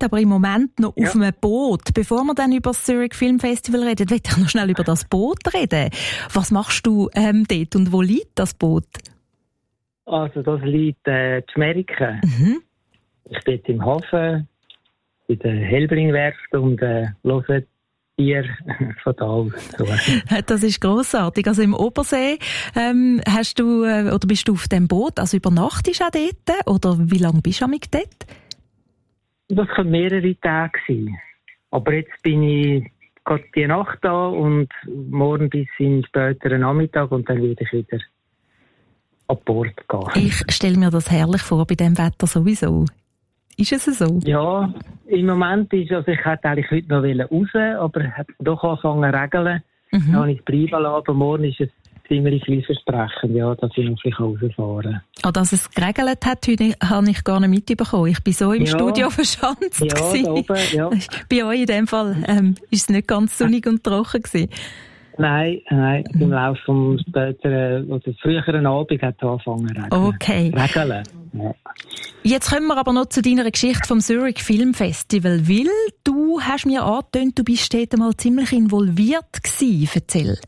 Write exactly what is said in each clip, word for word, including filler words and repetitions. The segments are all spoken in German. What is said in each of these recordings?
aber im Moment noch ja. auf einem Boot. Bevor wir dann über das Zurich Film Festival reden, will ich noch schnell über das Boot reden. Was machst du ähm, dort und wo liegt das Boot? Also das liegt äh, in Amerika. Mhm. Ich bin jetzt im Hafen, bei der Helbring-Werft und äh, höre Tier von da aus. Das ist grossartig. Also im Obersee ähm, hast du, äh, oder bist du auf dem Boot, also übernachtest du auch dort? Oder wie lange bist du mit dort? Das können mehrere Tage sein. Aber jetzt bin ich gerade die Nacht da und morgen bis in späteren Nachmittag und dann werde ich wieder an Bord gehen. Ich stelle mir das herrlich vor, bei diesem Wetter sowieso. Ist es so? Ja, im Moment ist, also ich hätte eigentlich heute noch raus, aber es hat doch angefangen zu regeln. Mhm. Dann habe ich es bleiben lassen, aber morgen ist es ziemlich vielversprechend, ja, dass ich noch vielleicht rausfahren. Ah, dass es geregelt hat, heute habe ich gar nicht mitbekommen. Ich war so im ja. Studio verschanzt. Ja, da oben, ja. Bei euch in dem Fall ähm, ist es nicht ganz sonnig und trocken gewesen. Nein, nein, mhm. im Laufe vom späteren oder früheren Abend hat es angefangen zu regeln. Okay. Regeln. Ja. Jetzt kommen wir aber noch zu deiner Geschichte vom Zurich Film Festival, weil du hast mir angetönt, du bist dort mal ziemlich involviert gewesen. Erzähl.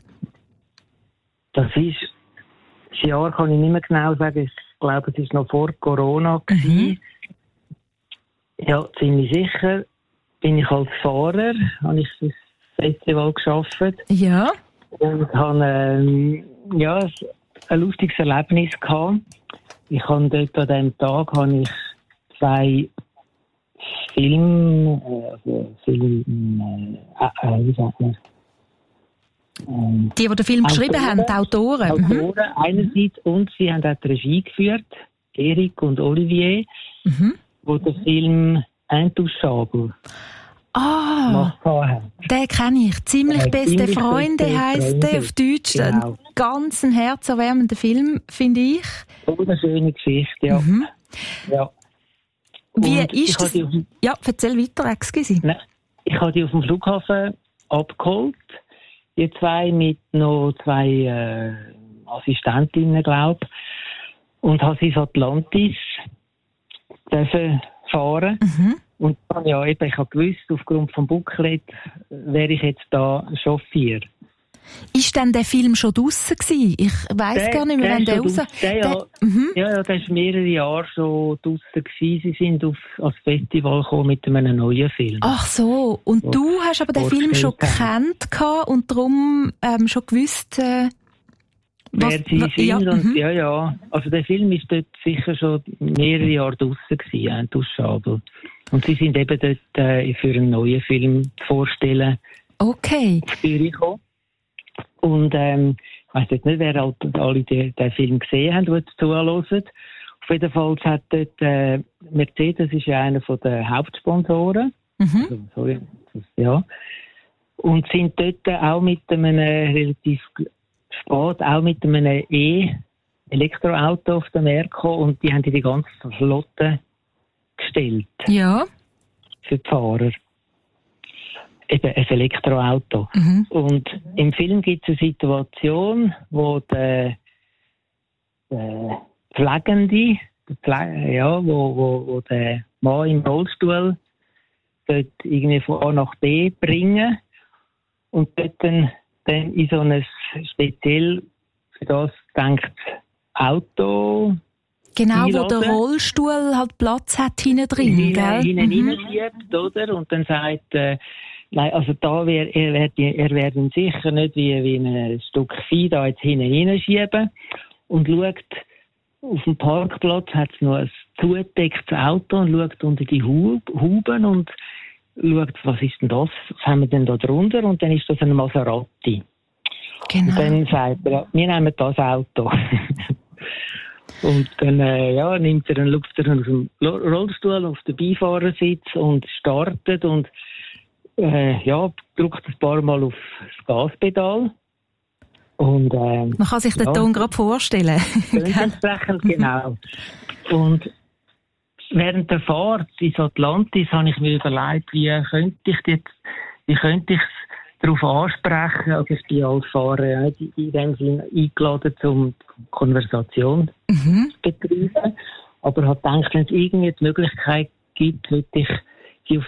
Das ist, das Jahr kann ich nicht mehr genau sagen, ich glaube, es war noch vor Corona gewesen. Mhm. Ja, ziemlich sicher bin ich als Fahrer, habe ich das Festival gearbeitet. Ja. Und habe ähm, ja, ein lustiges Erlebnis gehabt. Ich habe dort an diesem Tag habe ich zwei Filme, also Film, äh, äh, wie sagt man? Ähm, die, die den Film Autoren, geschrieben haben, die Autoren. Autoren mhm. einerseits, und sie haben auch die Regie geführt, Eric und Olivier, mhm. wo der Film Intouchable Ah, den kenne ich. «Ziemlich äh, beste ziemlich Freunde» beste heisst der auf Deutsch. Genau. Ein ganz ein herzerwärmender Film, finde ich. So eine schöne Geschichte, ja. Mhm. ja. Wie und ist das? Auf, ja, erzähl weiter, excuse. Nein, ich habe die auf dem Flughafen abgeholt. Die zwei mit noch zwei äh, Assistentinnen, glaube ich. Und habe sie ins Atlantis dürfen fahren. Mhm. Und dann, ja, eben, ich habe gewusst, aufgrund vom Booklet wäre ich jetzt da Chauffeur. Ist denn der Film schon draussen gewesen? Ich weiss gar nicht mehr, wann der raus... Der, ja, der, mhm. ja, ja, der war mehrere Jahre schon draussen gewesen. Sie sind auf das Festival gekommen mit einem neuen Film. Ach so, und wo, du hast aber den Film schon gekannt und darum ähm, schon gewusst... Äh, wer was, sie was, sind ja, und mhm. ja, ja. Also der Film ist dort sicher schon mehrere Jahre draussen gewesen, Intouchable. Und sie sind eben dort äh, für einen neuen Film zu vorstellen. Okay. Auf Zürich gekommen. Und ähm, ich weiss jetzt nicht, wer halt alle den, den Film gesehen haben, die zuhören. Auf jeden Fall hat dort äh, Mercedes ist ja einer der Hauptsponsoren. Mhm. Also, sorry, ja. Und sind dort auch mit einem relativ spät auch mit einem E-Elektroauto auf den Markt gekommen und die haben die ganze Flotte gestellt. Ja. Für die Fahrer. Eben ein Elektroauto. Mhm. Und im Film gibt es eine Situation, wo der, der Pflegende, der Pfle- ja, wo, wo, wo der Mann im Rollstuhl dort irgendwie von A nach B bringen und dort dann, dann in so ein speziell für das gedacht Auto. Genau, wo der Rollstuhl halt Platz hat hinten drin, Hine, gell? Hinten mhm. reinschiebt, oder? Und dann sagt, äh, nein, also da wär, er wird er wird ihn sicher nicht wie, wie ein Stück Vieh da jetzt hinten hineinschieben. Und schaut, auf dem Parkplatz hat es noch ein zugedecktes Auto und schaut unter die Hub, Huben und schaut, was ist denn das? Was haben wir denn da drunter? Und dann ist das ein Maserati. Genau. Und dann sagt er, wir nehmen das Auto. Und dann äh, ja, nimmt er einen, schaut er aus dem Rollstuhl auf den Beifahrersitz und startet und äh, ja, drückt ein paar Mal auf das Gaspedal. Und, ähm, man kann sich den ja, Ton gerade vorstellen. Entsprechend, genau. Und während der Fahrt ins Atlantis habe ich mir überlegt, wie könnte ich jetzt, wie könnte ich es darauf ansprechen. Also ich bin als Fahrer in dem Sinne eingeladen, um Konversation mhm. zu betreiben. Aber habe gedacht, wenn es irgendwie die Möglichkeit gibt, würde ich